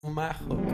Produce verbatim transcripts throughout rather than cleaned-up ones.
uma hook.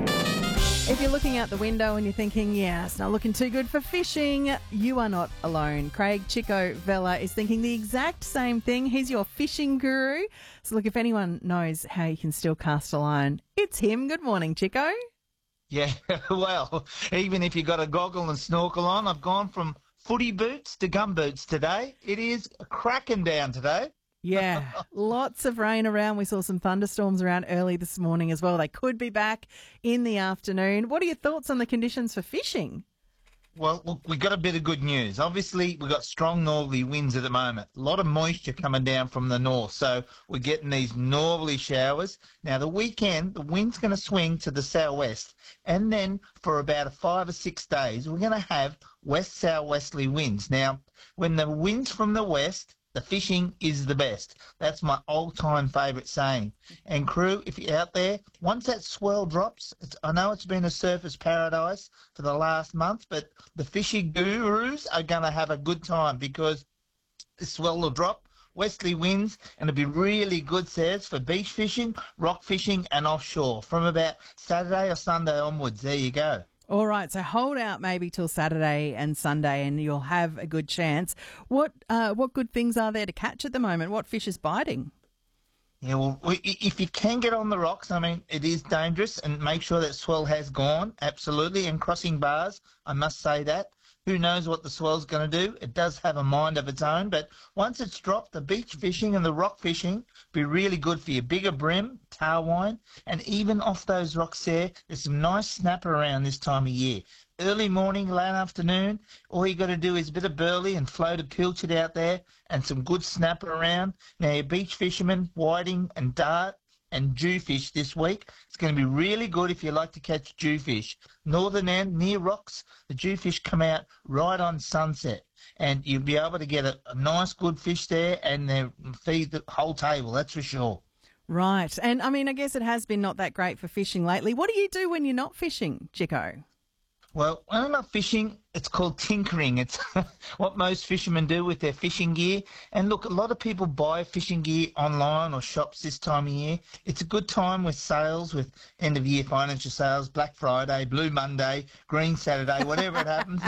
If you're looking out the window and you're thinking, yeah, it's not looking too good for fishing, you are not alone. Craig Chico Vella is thinking the exact same thing. He's your fishing guru. So look, if anyone knows how you can still cast a line, it's him. Good morning, Chico. Yeah, well, even if you got a goggle and snorkel on, I've gone from footy boots to gum boots today. It is cracking down today. Yeah, lots of rain around. We saw some thunderstorms around early this morning as well. They could be back in the afternoon. What are your thoughts on the conditions for fishing? Well, look, we got a bit of good news. Obviously, we've got strong northerly winds at the moment. A lot of moisture coming down from the north, so we're getting these northerly showers. Now, the weekend, the wind's going to swing to the southwest, and then for about five or six days, we're going to have west-southwesterly winds. Now, when the wind's from the west, the fishing is the best. That's my all-time favourite saying. And crew, if you're out there, once that swell drops, it's, I know it's been a surface paradise for the last month, but the fishing gurus are going to have a good time because the swell will drop, westerly winds, and it'll be really good, says, for beach fishing, rock fishing and offshore from about Saturday or Sunday onwards. There you go. All right, so hold out maybe till Saturday and Sunday and you'll have a good chance. What uh, what good things are there to catch at the moment? What fish is biting? Yeah, well, if you can get on the rocks, I mean, it is dangerous, and make sure that swell has gone, absolutely, and crossing bars, I must say that. Who knows what the swell's going to do? It does have a mind of its own, but once it's dropped, the beach fishing and the rock fishing be really good for you. Bigger brim, tarwine, and even off those rocks there, there's some nice snapper around this time of year. Early morning, late afternoon, all you got to do is a bit of burley and float a pilchard out there and some good snapper around. Now, your beach fishermen, whiting and dart and jewfish this week, it's going to be really good if you like to catch jewfish. Northern end, near rocks, the jewfish come out right on sunset, and you'll be able to get a, a nice good fish there and they feed the whole table, that's for sure. Right, and I mean, I guess it has been not that great for fishing lately. What do you do when you're not fishing, Chico? Well, when I'm not fishing, it's called tinkering. It's what most fishermen do with their fishing gear. And look, a lot of people buy fishing gear online or shops this time of year. It's a good time with sales, with end-of-year financial sales, Black Friday, Blue Monday, Green Saturday, whatever it happens.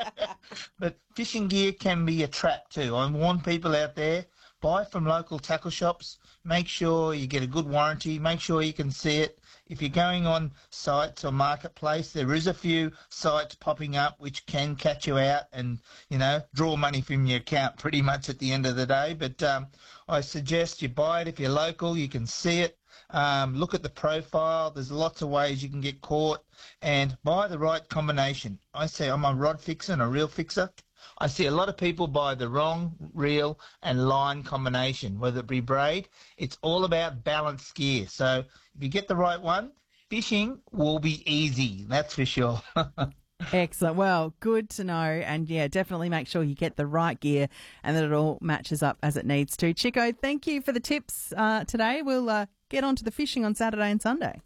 But fishing gear can be a trap too. I warn people out there, buy from local tackle shops. Make sure you get a good warranty. Make sure you can see it. If you're going on sites or marketplace, there is a few sites popping up which can catch you out and, you know, draw money from your account pretty much at the end of the day. But um, I suggest you buy it if you're local. You can see it. Um, look at the profile. There's lots of ways you can get caught, and buy the right combination. I say I'm a rod fixer and a reel fixer. I see a lot of people buy the wrong reel and line combination, whether it be braid. It's all about balanced gear. So if you get the right one, fishing will be easy, that's for sure. Excellent. Well, good to know. And yeah, definitely make sure you get the right gear and that it all matches up as it needs to. Chico, thank you for the tips uh, today. We'll uh, get on to the fishing on Saturday and Sunday.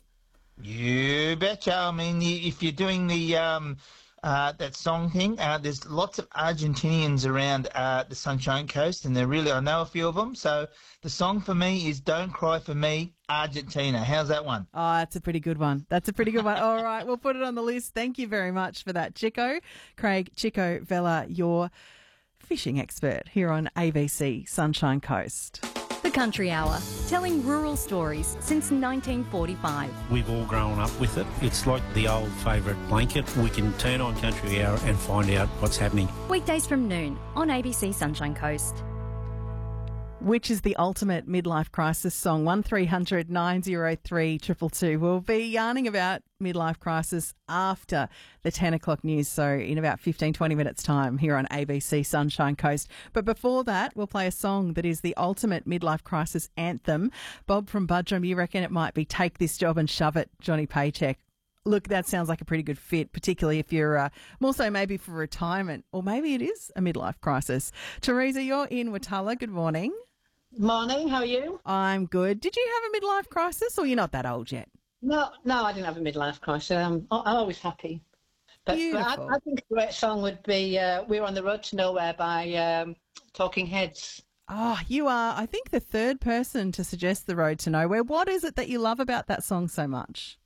You betcha. I mean, if you're doing the... Um, Uh, that song thing. Uh, there's lots of Argentinians around uh, the Sunshine Coast, and they're really, I know a few of them. So the song for me is Don't Cry For Me, Argentina. How's that one? Oh, that's a pretty good one. That's a pretty good one. All right, we'll put it on the list. Thank you very much for that, Chico. Craig Chico Vella, your fishing expert here on A B C Sunshine Coast. The Country Hour, telling rural stories since nineteen forty-five. We've all grown up with it. It's like the old favourite blanket. We can turn on Country Hour and find out what's happening. Weekdays from noon on A B C Sunshine Coast. Which is the ultimate midlife crisis song? one three hundred nine oh three two two two. We'll be yarning about midlife crisis after the ten o'clock news, so in about fifteen, twenty minutes' time here on A B C Sunshine Coast. But before that, we'll play a song that is the ultimate midlife crisis anthem. Bob from Budrum, you reckon it might be Take This Job and Shove It, Johnny Paycheck. Look, that sounds like a pretty good fit, particularly if you're uh, more so maybe for retirement, or maybe it is a midlife crisis. Teresa, you're in Watala. Good morning. Morning, how are you? I'm good. Did you have a midlife crisis, or you're not that old yet? No, no, I didn't have a midlife crisis. I'm, I'm always happy. But, but I, I think a great song would be uh, We're on the Road to Nowhere by um, Talking Heads. Oh, you are, I think, the third person to suggest The Road to Nowhere. What is it that you love about that song so much?